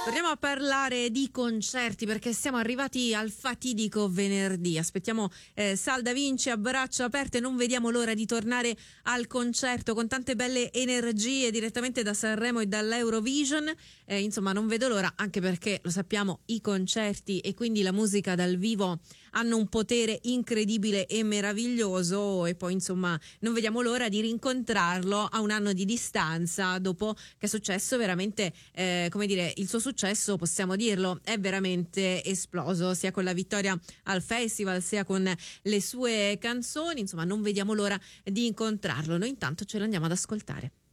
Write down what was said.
Torniamo a parlare di concerti perché siamo arrivati al fatidico venerdì. Aspettiamo Sal Da Vinci a braccia aperte, non vediamo l'ora di tornare al concerto con tante belle energie direttamente da Sanremo e dall'Eurovision. Insomma, non vedo l'ora, anche perché lo sappiamo, i concerti e quindi la musica dal vivo hanno un potere incredibile e meraviglioso, e poi insomma non vediamo l'ora di rincontrarlo a un anno di distanza, dopo che è successo veramente, come dire, il suo successo, possiamo dirlo, è veramente esploso, sia con la vittoria al festival sia con le sue canzoni. Insomma, non vediamo l'ora di incontrarlo. Noi intanto ce lo andiamo ad ascoltare.